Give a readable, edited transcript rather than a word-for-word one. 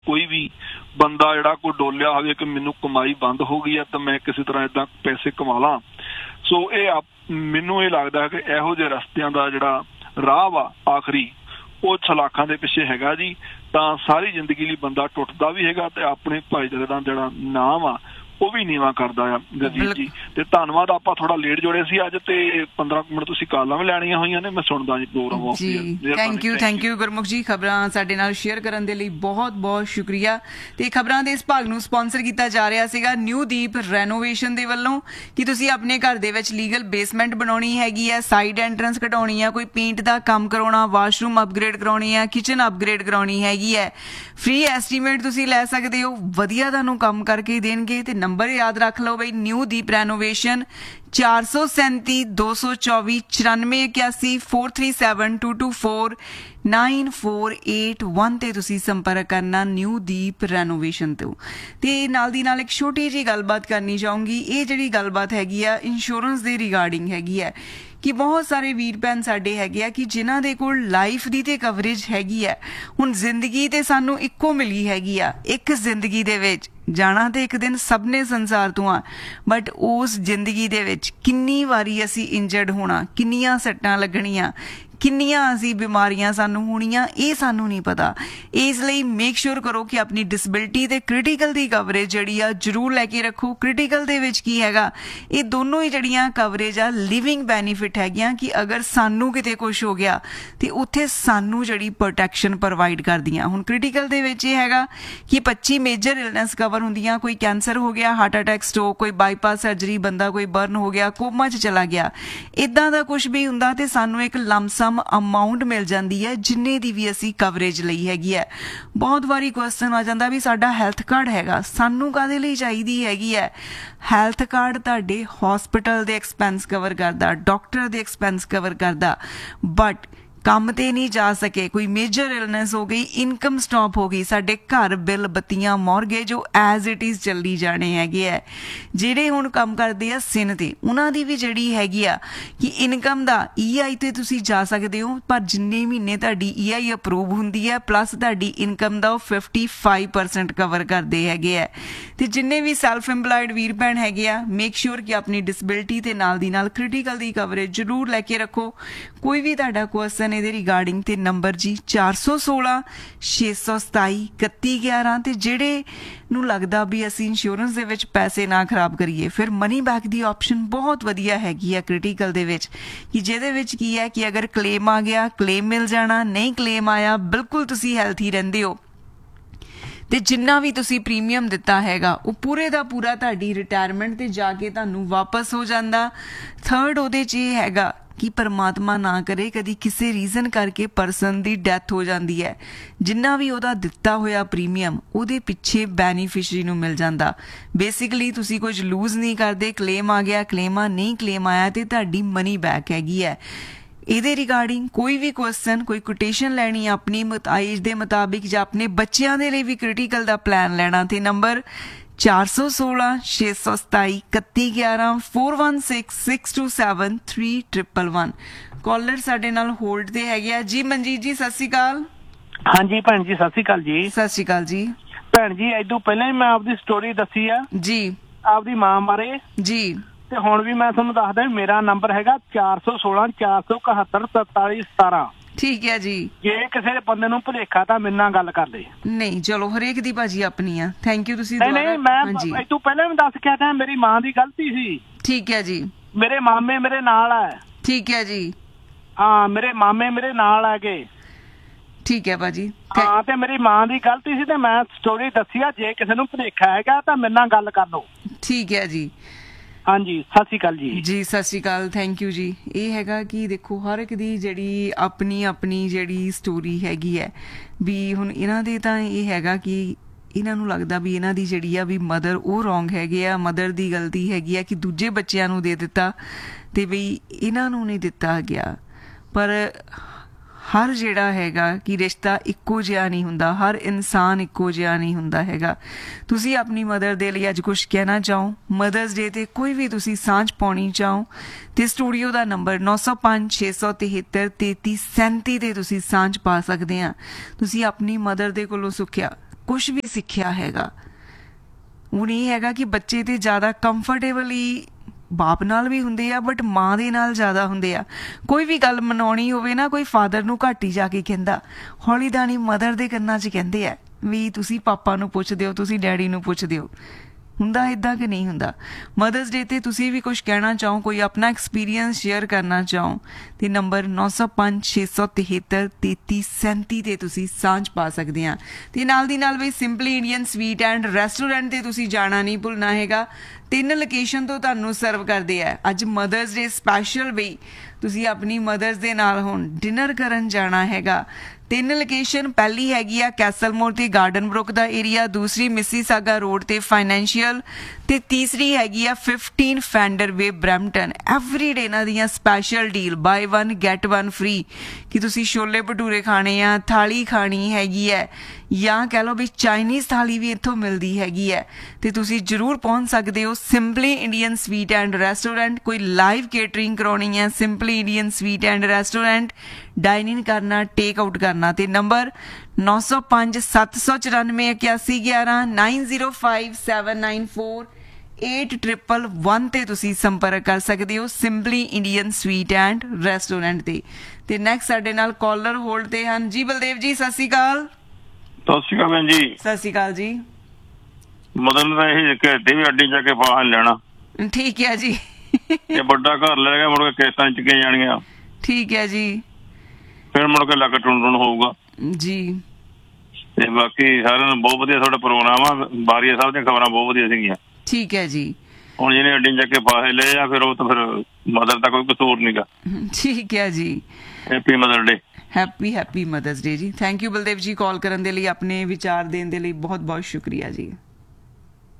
कोई भी बंदा जिहड़ा कोई डोलिया होवे कि मैनूं कमाई बंद हो गई है तो मैं किसी तरह इदां पैसे कमा ला। सो मैनूं ये लगदा है कि इहो ਜਿਹੇ ਰਸਤਿਆਂ ਦਾ ਜਿਹੜਾ ਰਾਹ ਵਾ ਆਖਰੀ ਉਹ ਸਲਾਖਾਂ ਦੇ ਪਿੱਛੇ ਹੈਗਾ ਜੀ। ਤਾਂ ਸਾਰੀ ਜ਼ਿੰਦਗੀ ਲਈ ਬੰਦਾ ਟੁੱਟਦਾ ਵੀ ਹੈਗਾ ਤੇ ਆਪਣੇ ਭਾਈਚਾਰੇ ਦਾ ਜਿਹੜਾ ਨਾਮ ਆ ਉਹ ਵੀ ਨੀਵਾਂ ਕਰਦਾ ਆ ਗੁਰਜੀਤ ਜੀ। ਤੇ ਧੰਨਵਾਦ। ਆਪਾਂ ਥੋੜਾ ਲੇਟ ਜੁੜੇ ਸੀ ਅੱਜ ਤੇ 15 ਮਿੰਟ ਤੁਸੀਂ ਕਾਲਾਂ ਵੀ ਲੈਣੀਆਂ ਹੋਈਆਂ ਨੇ, ਮੈਂ ਸੁਣਦਾ ਜੀ ਪ੍ਰੋਗਰਾਮ। ਜੀ ਥੈਂਕ ਯੂ ਗੁਰਮੁਖ ਜੀ, ਖਬਰਾਂ ਸਾਡੇ ਨਾਲ ਸ਼ੇਅਰ ਕਰਨ ਦੇ ਲਈ ਬਹੁਤ ਬਹੁਤ ਸ਼ੁਕਰੀਆ। ਤੇ ਖਬਰਾਂ ਦੇ ਇਸ ਭਾਗ ਨੂੰ ਸਪਾਂਸਰ ਕੀਤਾ ਜਾ ਰਿਹਾ ਸੀਗਾ ਨਿਊ ਦੀਪ ਰੈਨੋਵੇਸ਼ਨ ਦੇ ਵੱਲੋਂ ਕਿ ਤੁਸੀਂ ਆਪਣੇ ਘਰ ਦੇ ਵਿੱਚ ਲੀਗਲ ਬੇਸਮੈਂਟ ਬਣਾਉਣੀ ਹੈਗੀ ਹੈ, ਸਾਈਡ ਐਂਟਰੈਂਸ ਘਟਾਉਣੀ ਹੈ, ਕੋਈ ਪੇਂਟ ਦਾ ਕੰਮ ਕਰਾਉਣਾ, ਵਾਸ਼ਰੂਮ ਅਪਗ੍ਰੇਡ ਕਰਾਉਣੀ ਹੈ, ਕਿਚਨ ਅਪਗ੍ਰੇਡ ਕਰਾਉਣੀ ਹੈਗੀ ਹੈ। ਫ੍ਰੀ ਐਸਟੀਮੇਟ ਤੁਸੀਂ ਲੈ ਸਕਦੇ ਹੋ, ਵਧੀਆ ਤੁਹਾਨੂੰ ਕੰਮ ਕਰਕੇ ਦੇਣਗੇ। ਤੇ ਨੰਬਰ याद रख लो भाई, न्यू दीप रेनोवेशन 437 224 94 81 437 224 9481 ਤੇ ਤੁਸੀਂ ਸੰਪਰਕ ਕਰਨਾ ਨਿਊ ਦੀਪ ਰੈਨੋਵੇਸ਼ਨ ਤੋਂ। ਤੇ ਨਾਲ ਦੀ ਨਾਲ ਇੱਕ ਛੋਟੀ ਜਿਹੀ ਗੱਲਬਾਤ ਕਰਨੀ ਚਾਹੂੰਗੀ। ਇਹ ਜਿਹੜੀ ਗੱਲਬਾਤ ਹੈਗੀ ਆ ਇੰਸ਼ੋਰੈਂਸ ਦੇ ਰਿਗਾਰਡਿੰਗ ਹੈਗੀ ਹੈ ਕਿ ਬਹੁਤ ਸਾਰੇ ਵੀਰ ਭੈਣ ਸਾਡੇ ਹੈਗੇ ਆ ਕਿ ਜਿਨ੍ਹਾਂ ਦੇ ਕੋਲ ਲਾਈਫ ਦੀ ਤੇ ਕਵਰੇਜ ਹੈਗੀ ਹੈ। ਹੁਣ ਜ਼ਿੰਦਗੀ ਤੇ ਸਾਨੂੰ ਇੱਕੋ ਮਿਲੀ ਹੈਗੀ ਆ, ਇੱਕ ਜ਼ਿੰਦਗੀ ਦੇ ਵਿੱਚ ਜਾਣਾ ਤੇ ਇੱਕ ਦਿਨ ਸਭ ਨੇ ਸੰਸਾਰ ਤੋਂ ਆ, ਬਟ ਉਸ ਜ਼ਿੰਦਗੀ ਦੇ ਵਿੱਚ ਕਿੰਨੀ ਵਾਰੀ ਅਸੀਂ ਇੰਜਰਡ ਹੋਣਾ, ਕਿੰਨੀਆਂ ਸੱਟਾਂ ਲੱਗਣੀਆਂ, ਕਿੰਨੀਆਂ ਅਸੀਂ ਬਿਮਾਰੀਆਂ ਸਾਨੂੰ ਹੋਣੀਆਂ, ਇਹ ਸਾਨੂੰ ਨਹੀਂ ਪਤਾ। ਇਸ ਲਈ ਮੇਕ ਸ਼ੋਰ ਕਰੋ ਕਿ ਆਪਣੀ ਡਿਸੇਬਿਲਿਟੀ ਤੇ ਕ੍ਰਿਟੀਕਲ ਦੀ ਕਵਰੇਜ ਜਿਹੜੀ ਆ ਜ਼ਰੂਰ ਲੈ ਕੇ ਰੱਖੋ। ਕ੍ਰਿਟੀਕਲ ਦੇ ਵਿੱਚ ਕੀ ਹੈਗਾ, ਇਹ ਦੋਨੋਂ ਹੀ ਜਿਹੜੀਆਂ ਕਵਰੇਜ ਆ ਲਿਵਿੰਗ ਬੈਨੀਫਿਟ ਹੈਗੀਆਂ ਕਿ ਅਗਰ ਸਾਨੂੰ ਕਿਤੇ ਕੁਛ ਹੋ ਗਿਆ ਤੇ ਉੱਥੇ ਸਾਨੂੰ ਜਿਹੜੀ ਪ੍ਰੋਟੈਕਸ਼ਨ ਪ੍ਰੋਵਾਈਡ ਕਰਦੀਆਂ। ਹੁਣ ਕ੍ਰਿਟੀਕਲ ਦੇ ਵਿੱਚ ਇਹ ਹੈਗਾ ਕਿ 25 ਮੇਜਰ ਇਲਨੈਸ ਕਵਰ ਹੁੰਦੀਆਂ, ਕੋਈ ਕੈਂਸਰ ਹੋ ਗਿਆ, ਹਾਰਟ ਅਟੈਕ, ਸਟ੍ਰੋਕ, ਕੋਈ ਬਾਈਪਾਸ ਸਰਜਰੀ, ਬੰਦਾ ਕੋਈ ਬਰਨ ਹੋ ਗਿਆ, ਕੋਮਾ 'ਚ ਚਲਾ ਗਿਆ, ਇੱਦਾਂ ਦਾ ਕੁਛ ਵੀ ਹੁੰਦਾ ਤੇ ਸਾਨੂੰ ਇੱਕ ਲੰਮਸਮ ਅਮਾਊਂਟ ਮਿਲ ਜਾਂਦੀ ਹੈ ਜਿੰਨੇ ਦੀ ਵੀ ਅਸੀਂ ਕਵਰੇਜ ਲਈ ਹੈਗੀ ਹੈ। ਬਹੁਤ ਵਾਰੀ ਕੁਐਸਚਨ ਆ ਜਾਂਦਾ ਵੀ ਸਾਡਾ ਹੈਲਥ ਕਾਰਡ ਹੈਗਾ, ਸਾਨੂੰ ਕਾਹਦੇ ਲਈ ਚਾਹੀਦੀ ਹੈਗੀ ਹੈ? ਹੈਲਥ ਕਾਰਡ ਤੁਹਾਡੇ ਹਸਪੀਟਲ ਦੇ ਐਕਸਪੈਂਸ ਕਵਰ ਕਰਦਾ, ਡਾਕਟਰ ਦੇ ਐਕਸਪੈਂਸ ਕਵਰ ਕਰਦਾ, ਬਟ ਕੰਮ ਤੇ ਨਹੀਂ ਜਾ ਸਕੇ, ਕੋਈ ਮੇਜਰ ਇਲਨੈਸ ਹੋ ਗਈ, ਇਨਕਮ ਸਟਾਪ ਹੋ ਗਈ, ਸਾਡੇ ਘਰ ਬਿੱਲ, ਬੱਤੀਆਂ, ਮੌਰਗੇਜ ਉਹ ਐਜ਼ ਇਟ ਇਜ਼ ਚੱਲੀ ਜਾਣੇ ਹੈਗੇ ਹੈ। ਜਿਹੜੇ ਹੁਣ ਕੰਮ ਕਰਦੇ ਆ ਸਿਨ ਤੇ, ਉਹਨਾਂ ਦੀ ਵੀ ਜਿਹੜੀ ਹੈਗੀ ਆ ਕਿ ਇਨਕਮ ਦਾ EI ਤੇ ਤੁਸੀਂ ਜਾ ਸਕਦੇ ਹੋ, ਪਰ ਜਿੰਨੇ ਮਹੀਨੇ ਤੁਹਾਡੀ EI ਅਪਰੂਵ ਹੁੰਦੀ ਹੈ ਪਲੱਸ ਤੁਹਾਡੀ ਇਨਕਮ ਦਾ ਉਹ 55% ਕਵਰ ਕਰਦੇ ਹੈਗੇ ਹੈ। ਤੇ ਜਿੰਨੇ ਵੀ ਸੈਲਫ ਇੰਪਲਾਇਡ ਵੀਰ ਭੈਣ ਹੈਗੇ ਆ, ਮੇਕ ਸ਼ੋਰ ਕਿ ਆਪਣੀ ਡਿਸੇਬਿਲਿਟੀ ਤੇ ਨਾਲ ਦੀ ਨਾਲ ਕ੍ਰਿਟੀਕਲ ਦੀ ਕਵਰੇਜ ਜ਼ਰੂਰ ਲੈ ਕੇ ਰੱਖੋ। ਕੋਈ ਵੀ ਤੁਹਾਡਾ ਕੁਐਸਚਨ ਇਹਦੇ ਰਿਗਾਰਡਿੰਗ ਤੇ ਨੰਬਰ ਜੀ 416 627 3111। ਤੇ ਜਿਹੜੇ ਨੂੰ ਲੱਗਦਾ ਵੀ ਅਸੀਂ ਇੰਸ਼ੋਰੈਂਸ ਦੇ ਵਿੱਚ ਪੈਸੇ ਨਾ ਖਰਾਬ ਕਰੀਏ, ਫਿਰ ਮਨੀ ਬੈਕ ਦੀ ਆਪਸ਼ਨ ਬਹੁਤ ਵਧੀਆ ਹੈਗੀ ਆ ਕ੍ਰਿਟੀਕਲ ਦੇ ਵਿੱਚ, ਕਿ ਜਿਹਦੇ ਵਿੱਚ ਕੀ ਹੈ ਕਿ ਅਗਰ ਕਲੇਮ ਆ ਗਿਆ ਕਲੇਮ ਮਿਲ ਜਾਣਾ, ਨਹੀਂ ਕਲੇਮ ਆਇਆ ਬਿਲਕੁਲ ਤੁਸੀਂ ਹੈਲਥੀ ਰਹਿੰਦੇ ਹੋ ਤੇ ਜਿੰਨਾ ਵੀ ਤੁਸੀਂ ਪ੍ਰੀਮੀਅਮ ਦਿੱਤਾ ਹੈਗਾ ਉਹ ਪੂਰੇ ਦਾ ਪੂਰਾ ਤੁਹਾਡੀ ਰਿਟਾਇਰਮੈਂਟ ਤੇ ਜਾ ਕੇ ਤੁਹਾਨੂੰ ਵਾਪਸ ਹੋ ਜਾਂਦਾ। ਥਰਡ ਉਹਦੇ 'ਚ ਇਹ ਹੈਗਾ ਕਿ ਪਰਮਾਤਮਾ ਨਾ ਕਰੇ ਕਦੀ ਕਿਸੇ ਰੀਜ਼ਨ ਕਰਕੇ ਪਰਸਨ ਦੀ ਡੈਥ ਹੋ ਜਾਂਦੀ ਹੈ, ਜਿੰਨਾ ਵੀ ਉਹਦਾ ਦਿੱਤਾ ਹੋਇਆ ਪ੍ਰੀਮੀਅਮ ਉਹਦੇ ਪਿੱਛੇ ਬੈਨੀਫਿਸ਼ਰੀ ਨੂੰ ਮਿਲ ਜਾਂਦਾ। ਬੇਸਿਕਲੀ ਤੁਸੀਂ ਕੁਝ ਲੂਜ਼ ਨਹੀਂ ਕਰਦੇ, ਕਲੇਮ ਆ ਗਿਆ ਕਲੇਮ ਆ, ਨਹੀਂ ਕਲੇਮ ਆਇਆ ਤੇ ਤੁਹਾਡੀ ਮਨੀ ਬੈਕ ਹੈਗੀ ਹੈ। ਇਹਦੇ ਰਿਗਾਰਡਿੰਗ ਕੋਈ ਵੀ ਕੁਐਸਚਨ, ਕੋਈ ਕੋਟੇਸ਼ਨ ਲੈਣੀ ਆਪਣੀ ਏਜ ਦੇ ਮੁਤਾਬਿਕ ਜਾਂ ਆਪਣੇ ਬੱਚਿਆਂ ਦੇ ਲਈ ਵੀ ਕ੍ਰਿਟੀਕਲ ਦਾ ਪਲਾਨ ਲੈਣਾ ਤੇ ਨੰਬਰ 416 627 3111 416 627 3111। ਕਾਲਰ ਸਾਡੇ ਨਾਲ ਹੋਲਡ ਤੇ ਹੈਗੇ ਆ ਜੀ। ਮਨਜੀਤ ਜੀ ਸਤਿ ਸ਼੍ਰੀ ਅਕਾਲ। ਹਾਂਜੀ ਭੈਣ ਜੀ ਸਤਿ ਸ਼੍ਰੀ ਅਕਾਲ ਜੀ। ਸਤਿ ਸ਼੍ਰੀ ਅਕਾਲ ਜੀ। ਭੈਣ ਜੀ ਇਦੋਂ ਪਹਿਲਾਂ ਹੀ ਮੈਂ ਆਪਦੀ ਸਟੋਰੀ ਦੱਸੀ ਆ ਜੀ, ਆਪਦੀ ਮਾਂ ਬਾਰੇ ਜੀ, ਤੇ ਹੁਣ ਵੀ ਮੈਂ ਤੁਹਾਨੂੰ ਦੱਸਦਾ ਮੇਰਾ ਨੰਬਰ ਹੈਗਾ 416 471 43 17। ਠੀਕ ਹੈ ਜੀ। ਜੇ ਕਿਸੇ ਬੰਦੇ ਨੂੰ ਭੁਲੇਖਾ ਤਾਂ ਮੇਰੇ ਨਾਲ ਗੱਲ ਕਰ ਲੈ। ਨਹੀਂ ਚਲੋ ਹਰੇਕ ਦੀ ਭਾਜੀ ਆਪਣੀ ਆ। ਥੈਂਕ ਯੂ ਤੁਸੀਂ। ਨਹੀਂ ਮੈਂ ਇਹ ਤੋਂ ਪਹਿਲਾਂ ਵੀ ਦੱਸ ਕੇ ਆਇਆ ਮੇਰੀ ਮਾਂ ਦੀ ਗਲਤੀ ਸੀ। ਠੀਕ ਹੈ ਜੀ। ਮੇਰੇ ਮਾਮੇ ਮੇਰੇ ਨਾਲ ਆ। ਠੀਕ ਹੈ ਜੀ। ਹਾਂ ਮੇਰੇ ਮਾਮੇ ਮੇਰੇ ਨਾਲ ਆ ਗਏ। ਠੀਕ ਹੈ ਭਾਜੀ। ਹਾਂ ਤੇ ਮੇਰੀ ਮਾਂ ਦੀ ਗਲਤੀ ਸੀ ਤੇ ਮੈਂ ਸਟੋਰੀ ਦੱਸੀ ਆ। ਜੇ ਕਿਸੇ ਨੂੰ ਭੁਲੇਖਾ ਹੈਗਾ ਤਾਂ ਮੇਰੇ ਨਾਲ ਗੱਲ ਕਰ ਲਓ। ਠੀਕ ਹੈ ਜੀ। ਹਾਂਜੀ ਸਤਿ ਸ਼੍ਰੀ ਅਕਾਲ ਜੀ। ਜੀ ਸਤਿ ਸ਼੍ਰੀ ਅਕਾਲ। ਥੈਂਕ ਯੂ ਜੀ। ਇਹ ਹੈਗਾ ਕਿ ਦੇਖੋ ਹਰ ਇੱਕ ਦੀ ਜਿਹੜੀ ਆਪਣੀ ਆਪਣੀ ਜਿਹੜੀ ਸਟੋਰੀ ਹੈਗੀ ਹੈ ਵੀ ਹੁਣ ਇਹਨਾਂ ਦੇ ਤਾਂ ਇਹ ਹੈਗਾ ਕਿ ਇਹਨਾਂ ਨੂੰ ਲੱਗਦਾ ਵੀ ਇਹਨਾਂ ਦੀ ਜਿਹੜੀ ਆ ਵੀ ਮਦਰ ਉਹ ਰੋਂਗ ਹੈਗੇ ਆ, ਮਦਰ ਦੀ ਗਲਤੀ ਹੈਗੀ ਆ ਕਿ ਦੂਜੇ ਬੱਚਿਆਂ ਨੂੰ ਦੇ ਦਿੱਤਾ ਤੇ ਵੀ ਇਹਨਾਂ ਨੂੰ ਨਹੀਂ ਦਿੱਤਾ ਗਿਆ। ਪਰ ਹਰ ਜਿਹੜਾ ਹੈਗਾ ਕਿ ਰਿਸ਼ਤਾ ਇੱਕੋ ਜਿਹਾ ਨਹੀਂ ਹੁੰਦਾ, ਹਰ ਇਨਸਾਨ ਇੱਕੋ ਜਿਹਾ ਨਹੀਂ ਹੁੰਦਾ ਹੈਗਾ। ਤੁਸੀਂ ਆਪਣੀ ਮਦਰ ਦੇ ਲਈ ਅੱਜ ਕੁਛ ਕਹਿਣਾ ਚਾਹੋ, ਮਦਰਸ ਡੇ ਤੇ ਕੋਈ ਵੀ ਤੁਸੀਂ ਸਾਂਝ ਪਾਉਣੀ ਚਾਹੋ ਤੇ ਸਟੂਡੀਓ ਦਾ ਨੰਬਰ 905 673 3337 ਤੇ ਤੁਸੀਂ ਸਾਂਝ ਪਾ ਸਕਦੇ ਆ। ਤੁਸੀਂ ਆਪਣੀ ਮਦਰ ਦੇ ਕੋਲੋਂ ਸੁੱਖਿਆ ਕੁਝ ਵੀ ਸਿੱਖਿਆ ਹੈਗਾ। ਹੁਣ ਇਹ ਹੈਗਾ ਕਿ ਬੱਚੇ ਤੇ ਜ਼ਿਆਦਾ ਕੰਫਰਟੇਬਲੀ ਬਾਪ ਨਾਲ ਵੀ ਹੁੰਦੇ ਆ, ਬਟ ਮਾਂ ਦੇ ਨਾਲ ਜ਼ਿਆਦਾ ਹੁੰਦੇ ਆ। ਕੋਈ ਵੀ ਗੱਲ ਮਨਾਉਣੀ ਹੋਵੇ ਨਾ, ਕੋਈ ਫਾਦਰ ਨੂੰ ਘੱਟ ਹੀ ਜਾ ਕੇ ਕਹਿੰਦਾ, ਹੌਲੀ ਦਾਣੀ ਮਦਰ ਦੇ ਕੰਨਾਂ 'ਚ ਕਹਿੰਦੇ ਆ ਵੀ ਤੁਸੀਂ ਪਾਪਾ ਨੂੰ ਪੁੱਛਦੇ ਹੋ, ਤੁਸੀਂ ਡੈਡੀ ਨੂੰ ਪੁੱਛਦੇ ਹੋ। ਹੁੰਦਾ ਇੱਦਾਂ ਕਿ ਨਹੀਂ ਹੁੰਦਾ? ਮਦਰਸ ਡੇ ਤੇ ਤੁਸੀਂ ਵੀ ਕੁਝ ਕਹਿਣਾ ਚਾਹੋ, ਕੋਈ ਆਪਣਾ ਐਕਸਪੀਰੀਅੰਸ ਸ਼ੇਅਰ ਕਰਨਾ ਚਾਹੋ ਤੇ ਨੰਬਰ 9056733337 ਤੇ ਤੁਸੀਂ ਸਾਂਝ ਪਾ ਸਕਦੇ ਆ। ਤੇ ਨਾਲ ਦੀ ਨਾਲ ਵੀ simply Indian sweet and restaurant ਤੇ ਤੁਸੀਂ ਜਾਣਾ ਨਹੀਂ ਭੁੱਲਣਾ ਹੈਗਾ। 3 ਲੋਕੇਸ਼ਨ ਤੋਂ ਤੁਹਾਨੂੰ ਸਰਵ ਕਰਦੇ ਆ। ਅੱਜ ਮਦਰਸ ਡੇ ਸਪੈਸ਼ਲ ਵੀ ਤੁਸੀਂ ਆਪਣੀ ਮਦਰਸ ਦੇ ਨਾਲ ਹੁਣ ਡਿਨਰ ਕਰਨ ਜਾਣਾ ਹੈਗਾ। 3 ਲੋਕੇਸ਼ਨ, ਪਹਿਲੀ ਹੈਗੀ ਆ ਕੈਸਲਮੋਰ ਤੇ ਗਾਰਡਨ ਬਰੁਕ ਦਾ ਏਰੀਆ, ਦੂਸਰੀ ਮਿਸੀਸਾਗਾ ਰੋਡ ਤੇ ਫਾਈਨੈਂਸ਼ੀਅਲ ਤੇ ਤੀਸਰੀ ਹੈਗੀ ਆ 15 ਫੈਂਡਰ ਵੇ ਬਰੈਂਪਟਨ। ਐਵਰੀਡੇ ਇਹਨਾਂ ਦੀਆਂ ਸਪੈਸ਼ਲ ਡੀਲ, ਬਾਈ 1 ਗੈਟ 1 ਫ੍ਰੀ, ਕਿ ਤੁਸੀਂ ਛੋਲੇ ਭਟੂਰੇ ਖਾਣੇ ਆ, ਥਾਲੀ ਖਾਣੀ ਹੈਗੀ ਹੈ, ਜਾਂ ਕਹਿ ਲਓ ਵੀ ਚਾਈਨੀਜ਼ ਥਾਲੀ ਵੀ ਇੱਥੋਂ ਮਿਲਦੀ ਹੈਗੀ ਹੈ, ਤੇ ਤੁਸੀਂ ਜ਼ਰੂਰ ਪਹੁੰਚ ਸਕਦੇ ਹੋ simply Indian sweet and restaurant. ਕੋਈ ਲਾਈਵ ਕੇਟਰਿੰਗ ਕਰਾਉਣੀ ਹੈ, simply Indian sweet and restaurant, dine ਇਨ ਕਰਨਾ, ਟੇਕ ਆਊਟ ਕਰਨਾ, ਤੇ ਨੰਬਰ 9057948111 9057948111 ਤੇ ਤੁਸੀਂ ਸੰਪਰਕ ਕਰ ਸਕਦੇ ਹੋ simply Indian sweet and restaurant ਤੇ। ਤੇ ਨੈਕਸਟ ਸਾਡੇ ਨਾਲ ਕਾਲਰ ਹੋਲਡ ਤੇ ਹਨ ਜੀ। ਬਲਦੇਵ ਜੀ ਸਤਿ ਸ਼੍ਰੀ ਅਕਾਲ। ਸਤਿ ਸ਼੍ਰੀ ਅਕਾਲ ਭੈਣ ਜੀ। ਸਤਿ ਸ਼੍ਰੀ ਅਕਾਲ ਜੀ। ਮਦਨ ਦਾ ਇਹ ਕਹਿੰਦੇ ਵੀ ਅੱਡੀ ਜਾ ਕੇ ਬਾਹਰ ਲੈਣਾ। ਠੀਕ ਹੈ ਜੀ। ਇਹ ਵੱਡਾ ਘਰ ਲੈ ਗਿਆ, ਮੁੜ ਕੇ ਕਿਸ਼ਤਾਂ ਚ ਕੇ ਜਾਣੀਆਂ। ਠੀਕ ਹੈ ਜੀ। ਫਿਰ ਮੁੜ ਕੇ ਲੱਗ ਟੁੰਨ ਹੋਊਗਾ ਜੀ। ਤੇ ਬਾਕੀ ਸਾਰਿਆਂ ਨੂੰ ਬਹੁਤ ਵਧੀਆ ਤੁਹਾਡਾ ਪ੍ਰੋਗਰਾਮ ਆ। ਬਾਰੀਆ ਸਾਹਿਬ ਦੀਆਂ ਖਬਰਾਂ ਬਹੁਤ ਵਧੀਆ ਸੀਗੀਆਂ। ਠੀਕ ਹੈ ਜੀ। ਹੁਣ ਜਿਹਨੇ ਅੱਡੀ ਜਾ ਕੇ ਪਾਸੇ ਲਏ ਆ, ਫਿਰ ਉਹ ਤਾਂ ਫਿਰ ਮਦਰ ਦਾ ਕੋਈ ਕਸੂਰ ਨੀਗਾ। ਠੀਕ ਹੈ ਜੀ। Happy mother day. Happy mothers ਡੇ ਜੀ। ਥੈਂਕ ਯੂ ਬਲਦੇਵ ਜੀ, ਕਾਲ ਕਰਨ ਦੇ ਲਈ, ਆਪਣੇ ਵਿਚਾਰ ਦੇਣ ਦੇ ਲਈ ਬਹੁਤ ਬਹੁਤ ਸ਼ੁਕਰੀਆ ਜੀ।